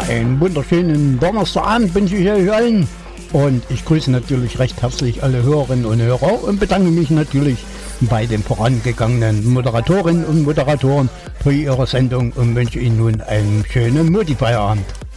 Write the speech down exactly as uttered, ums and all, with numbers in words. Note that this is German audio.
Einen wunderschönen Donnerstagabend wünsche ich euch allen. Und ich grüße natürlich recht herzlich alle Hörerinnen und Hörer und bedanke mich natürlich bei den vorangegangenen Moderatorinnen und Moderatoren für ihre Sendung und wünsche Ihnen nun einen schönen Multifeierabend.